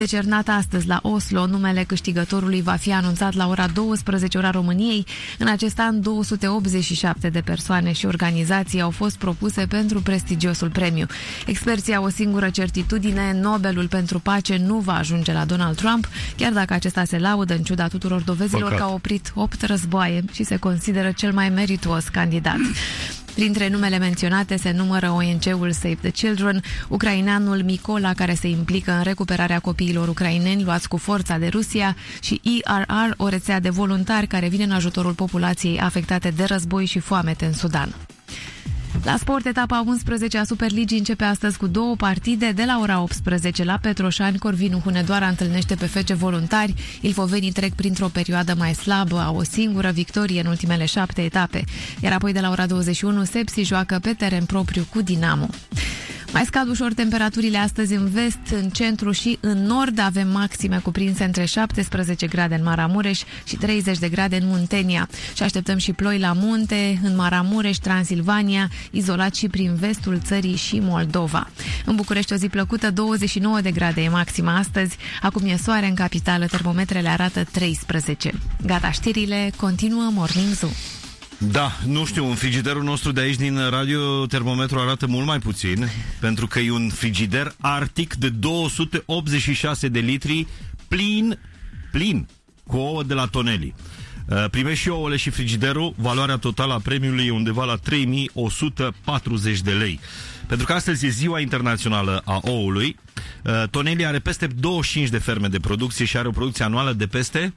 Decernat astăzi la Oslo, numele câștigătorului va fi anunțat la ora 12, ora României. În acest an, 287 de persoane și organizații au fost propuse pentru prestigiosul premiu. Experții au o singură certitudine: Nobelul pentru pace nu va ajunge la Donald Trump, chiar dacă acesta se laudă, în ciuda tuturor dovezilor, că a oprit 8 războaie și se consideră cel mai merituos candidat. Printre numele menționate se numără ONG-ul Save the Children, ucraineanul Micola, care se implică în recuperarea copiilor ucraineni luați cu forța de Rusia, și ERR, o rețea de voluntari care vine în ajutorul populației afectate de război și foamete în Sudan. La sport, etapa 11 a Superligii începe astăzi cu 2 partide. De la ora 18 la Petroșani, Corvinu Hunedoara întâlnește pe FC Voluntari. Ilfovenii trec printr-o perioadă mai slabă, au o singură victorie în ultimele 7 etape. Iar apoi de la ora 21 Sepsi joacă pe teren propriu cu Dinamo. Mai scad ușor temperaturile astăzi în vest, în centru și în nord. Avem maxime cuprinse între 17 grade în Maramureș și 30 de grade în Muntenia. Și așteptăm și ploi la munte, în Maramureș, Transilvania, izolat și prin vestul țării și Moldova. În București o zi plăcută, 29 de grade e maxima astăzi. Acum e soare în capitală, termometrele arată 13. Gata știrile, continuă Morning Zoo. Da, nu știu, în frigiderul nostru de aici din radio termometru arată mult mai puțin, pentru că e un frigider Arctic de 286 de litri plin, cu ouă de la Tonelli. Primești și ouăle și frigiderul, valoarea totală a premiului e undeva la 3140 de lei. Pentru că astăzi e ziua internațională a oului. Tonelli are peste 25 de ferme de producție și are o producție anuală de peste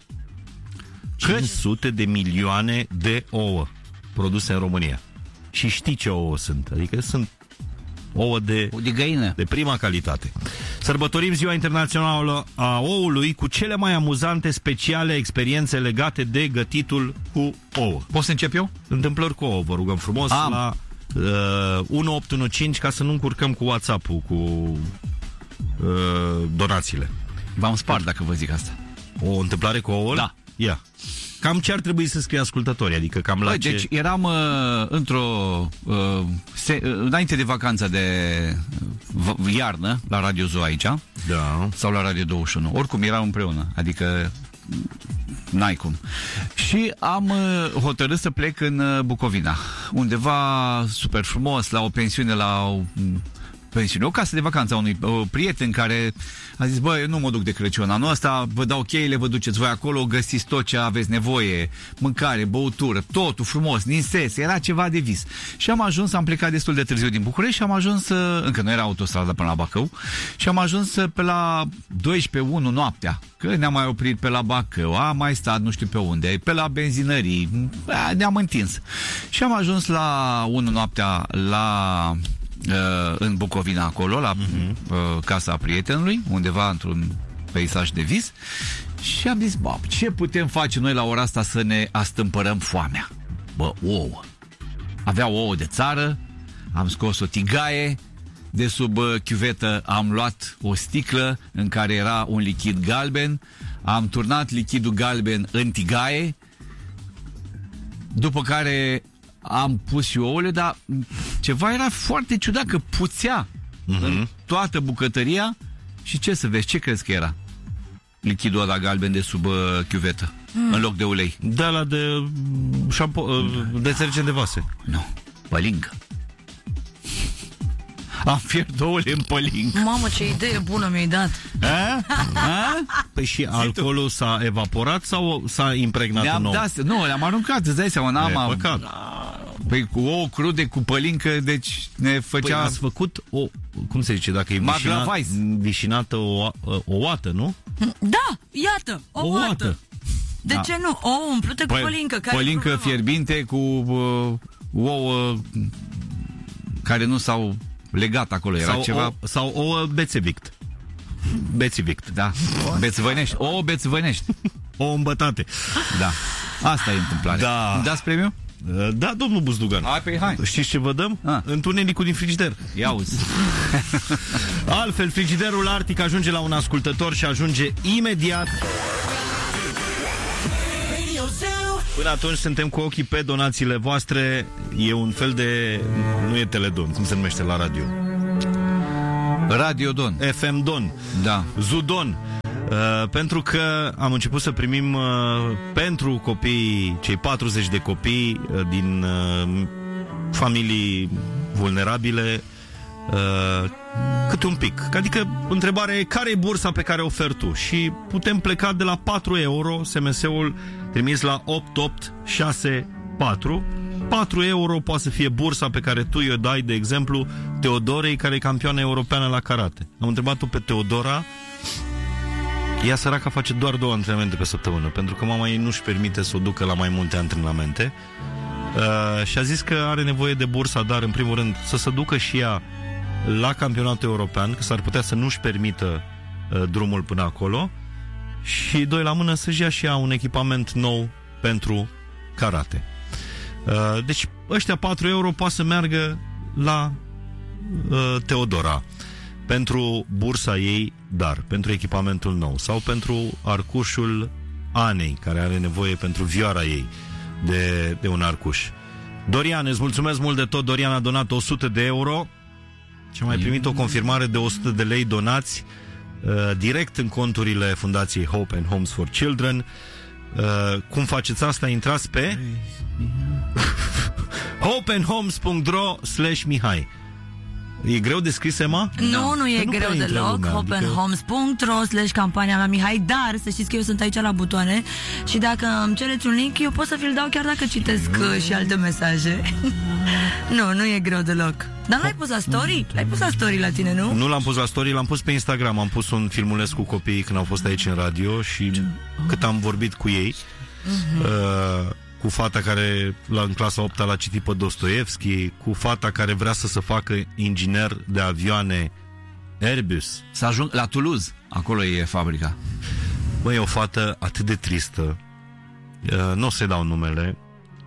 500 de milioane de ouă produse în România. Și știi ce ouă sunt? Adică sunt ouă de găină, de prima calitate. Sărbătorim Ziua Internațională a Oului cu cele mai amuzante, speciale experiențe legate de gătitul cu ouă. Poți să încep eu? Întâmplări cu ouă, vă rugăm frumos, la 1815, ca să nu încurcăm cu WhatsApp-ul, cu donațiile. V-am spart dacă vă zic asta. O întâmplare cu ouă? Da. Ia. Cam ce ar trebui să scrie ascultătorii? Adică cam la ce... Deci eram înainte de vacanța de iarnă la Radio Zoo aici, da, sau la Radio 21. Oricum eram împreună, adică n-ai cum. Și am hotărât să plec în Bucovina, undeva super frumos, la o pensiune, o casă de vacanță a unui prieten care a zis: bă, eu nu mă duc de Crăciun anul ăsta, vă dau cheile, vă duceți voi acolo, găsiți tot ce aveți nevoie, mâncare, băutură, totul frumos, ninses, era ceva de vis. Și am plecat destul de târziu din București și am ajuns, încă nu era autostradă până la Bacău, și am ajuns pe la 12-1 noaptea, că ne-am mai oprit pe la Bacău, am mai stat nu știu pe unde, pe la benzinării, ne-am întins. Și am ajuns la 1 noaptea în Bucovina, acolo, la casa prietenului, undeva într-un peisaj de vis, și am zis: bă, ce putem face noi la ora asta să ne astâmpărăm foamea? Bă, ouă. Avea ouă de țară, am scos o tigaie, de sub chiuvetă am luat o sticlă în care era un lichid galben, am turnat lichidul galben în tigaie, după care am pus și ouăle, dar ceva era foarte ciudat, că puțea în toată bucătăria. Și ce să vezi, ce crezi că era? Lichidul ăla galben de sub chiuvetă, în loc de ulei. Da, la de detergent de vase. Nu, pălincă. Am fiert ouăle în pălincă. Mamă, ce idee bună mi-ai dat. Păi și alcoolul s-a evaporat sau s-a impregnat în ou? Nu, le-am aruncat, îți dai seama, păcat. Păi cu ouă crude, cu pălincă, deci ne făcea... Păi ați făcut o, cum se zice, dacă e vișinată o oată, nu? Da, iată, o oată. De ce nu? Ouă umplute cu pălincă. Pălincă fierbinte cu ouă care nu s-au legat acolo. Era ceva... Sau ouă bețevict. Bețivict. Da. Bețvănești. Ouă bețvănești. Ouă îmbătate. Da. Asta e întâmplarea. Da. Îmi dați premiu? Da, domnul Buzdugan. Hai. Știți ce vă dăm? Întunericul din frigider. Ia uzi. Altfel, frigiderul Arctic ajunge la un ascultător și ajunge imediat. Până atunci suntem cu ochii pe donațiile voastre. E un fel de... Nu e Teledon, cum se numește la radio. Radio Don. FM Don. Da. Zudon. Pentru că am început să primim pentru copii, cei 40 de copii din familii vulnerabile, câte un pic. Adică întrebarea e, care e bursa pe care o oferi tu? Și putem pleca de la 4 euro, SMS-ul trimis la 8864. 4 euro poate să fie bursa pe care tu i-o dai, de exemplu, Teodorei, care e campioană europeană la karate. Am întrebat-o pe Teodora. Ea, săraca, face doar 2 antrenamente pe săptămână, pentru că mama ei nu-și permite să o ducă la mai multe antrenamente. Și a zis că are nevoie de bursa, dar în primul rând să se ducă și ea la campionatul european, că s-ar putea să nu-și permită drumul până acolo, și 2 la mână să-și ia și ea un echipament nou pentru karate. Deci ăștia 4 euro poate să meargă la Teodora pentru bursa ei, dar pentru echipamentul nou, sau pentru arcușul Anei, care are nevoie pentru vioara ei de un arcuș. Dorian, îți mulțumesc mult de tot. Dorian a donat 100 de euro și am mai primit o confirmare de 100 de lei donați direct în conturile Fundației Hope and Homes for Children. Cum faceți asta? Intrați pe hopeandhomes.ro/Mihai. E greu de scris, Emma? Nu e greu deloc. hopeandhomes.ro/campania mea Mihai. Dar să știți că eu sunt aici la butoane și dacă îmi cereți un link, eu pot să vi-l dau chiar dacă citesc și alte mesaje. Nu e greu deloc. Dar l-ai pus la story? L-ai pus la story la tine, nu? Nu l-am pus la story, l-am pus pe Instagram. Am pus un filmuleț cu copiii când au fost aici în radio și cât am vorbit cu ei. Cu fata care în clasa 8-a l-a citit pe Dostoevski, cu fata care vrea să se facă inginer de avioane Airbus. Să ajung la Toulouse, acolo e fabrica. Băi, e o fată atât de tristă. Nu o să-i dau numele.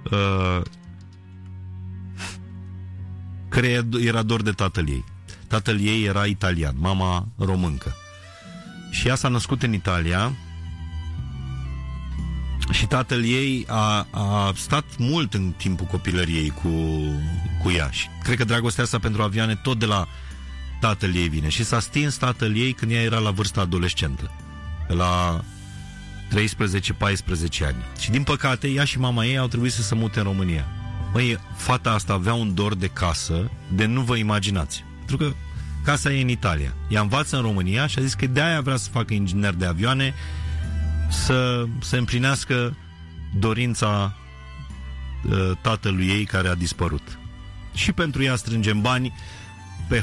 Care era dor de tatăl ei. Tatăl ei era italian, mama româncă. Și ea s-a născut în Italia. Și tatăl ei a stat mult în timpul copilăriei cu ea. Și cred că dragostea asta pentru avioane tot de la tatăl ei vine. Și s-a stins tatăl ei când ea era la vârsta adolescentă, la 13-14 ani. Și din păcate ea și mama ei au trebuit să se mute în România. Măi, fata asta avea un dor de casă de nu vă imaginați. Pentru că casa e în Italia. Ea învață în România și a zis că de-aia vrea să facă inginer de avioane, să împlinească dorința tatălui ei care a dispărut. Și pentru ea strângem bani pe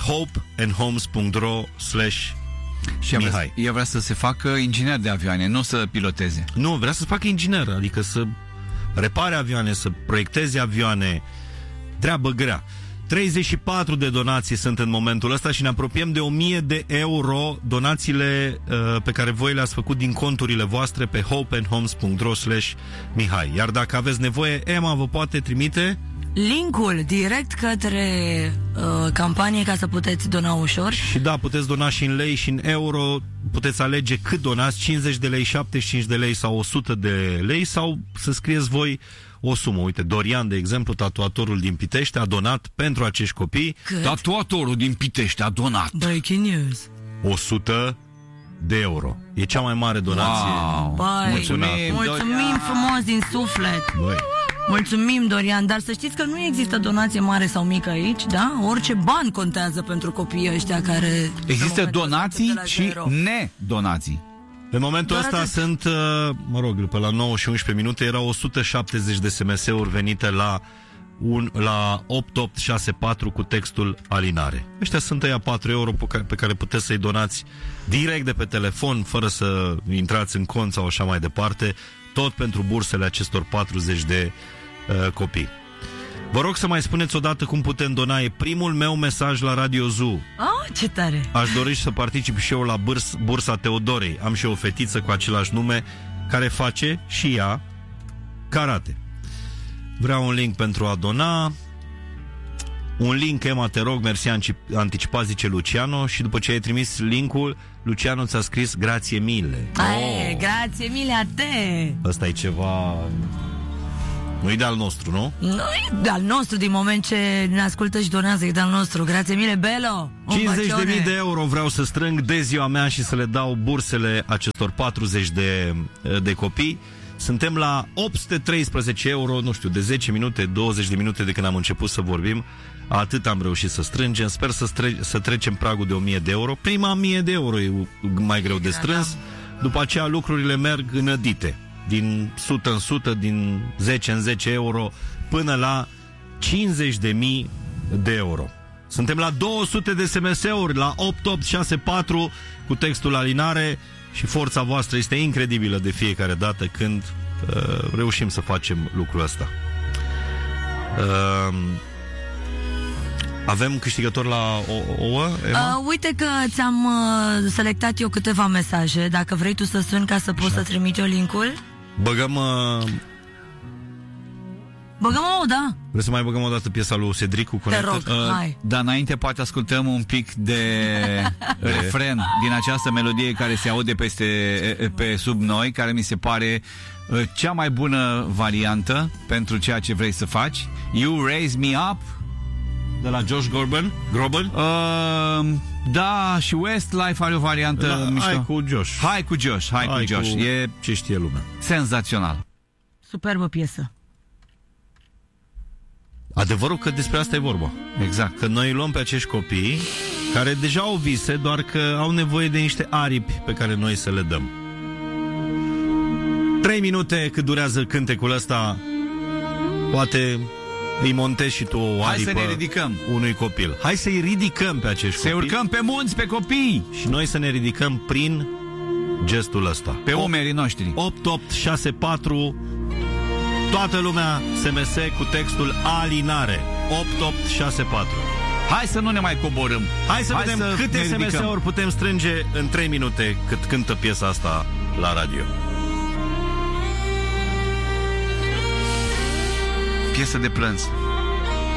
hopeandhomes.ro/Mihai. Ea vrea să se facă inginer de avioane, nu să piloteze. Nu, vrea să facă inginer, adică să repare avioane, să proiecteze avioane. Treabă grea. 34 de donații sunt în momentul ăsta și ne apropiem de 1000 de euro, donațiile pe care voi le-ați făcut din conturile voastre pe hopeandhomes.ro/Mihai. Iar dacă aveți nevoie, Emma vă poate trimite linkul direct către campanie ca să puteți dona ușor. Și da, puteți dona și în lei și în euro. Puteți alege cât donați, 50 de lei, 75 de lei sau 100 de lei, sau să scrieți voi o sumă. Uite, Dorian, de exemplu, tatuatorul din Pitești, a donat pentru acești copii. Cât? Tatuatorul din Pitești a donat Breaking news. 100 de euro. E cea mai mare donație. Wow. Băi, mulțumim frumos din suflet. Băi. Mulțumim, Dorian, dar să știți că nu există donație mare sau mică aici, da? Orice bani contează pentru copiii ăștia care... Există donații și nedonații. În momentul ăsta sunt, pe la 9 și 11 minute erau 170 de SMS-uri venite la 8864 cu textul alinare. Ăștia sunt ăia 4 euro pe care puteți să-i donați direct de pe telefon, fără să intrați în cont sau așa mai departe, tot pentru bursele acestor 40 de copii. Vă rog să mai spuneți odată cum putem dona. E primul meu mesaj la Radio Zoo. Ce tare! Aș dori să particip și eu la bursa Teodorei. Am și o fetiță cu același nume care face și ea karate. Vreau un link pentru a dona. Un link, Emma, te rog, mersi anticipat, zice Luciano. Și după ce ai trimis linkul, Luciano ți-a scris grație mille. Grație mille a te. Ăsta e ceva Nu-i de al nostru, nu? Nu e de al nostru, din moment ce ne ascultă și donează, e de al nostru. Grație mile, Belo! 50.000 de euro vreau să strâng de ziua mea și să le dau bursele acestor 40 de copii. Suntem la 813 euro, nu știu, de 10 minute, 20 de minute de când am început să vorbim. Atât am reușit să strângem. Sper să trecem pragul de 1000 de euro. Prima 1000 de euro e mai greu de strâns. După aceea lucrurile merg înădite. Din 100 în 100, din 10 în 10 euro, până la 50.000 de euro. Suntem la 200 de SMS-uri, la 8864 cu textul alinare și forța voastră este incredibilă de fiecare dată când reușim să facem lucrul ăsta. Avem câștigător la ouă, Emma? Uite că ți-am selectat eu câteva mesaje. Dacă vrei tu să suni ca să poți să trimit eu link-ul. Băgăm ouă, da. Vrei să mai băgăm o dată piesa lui Cedric cu Te rog, hai. Dar înainte poate ascultăm un pic de refren din această melodie care se aude pe sub noi, care mi se pare cea mai bună variantă pentru ceea ce vrei să faci. You Raise Me Up de la Josh Groban? Da, și Westlife are o variantă mișto. Hai cu Josh. Hai cu Josh. E ce știe lumea. Senzațional. Superbă piesă. Adevărul că despre asta e vorba. Exact. Că noi luăm pe acești copii care deja au vise, doar că au nevoie de niște aripi pe care noi să le dăm. 3 minute cât durează cântecul ăsta. Poate îi montezi și tu o aripă. Hai să ne ridicăm unui copil. Hai să-i ridicăm pe acești copii. Să urcăm pe munți pe copii. Și noi să ne ridicăm prin gestul ăsta. Pe umerii noștri. 8864. Toată lumea SMS cu textul alinare. 8864. Hai să nu ne mai coborâm. Hai să vedem câte SMS-uri putem strânge în 3 minute cât cântă piesa asta la radio. Piesă de plâns.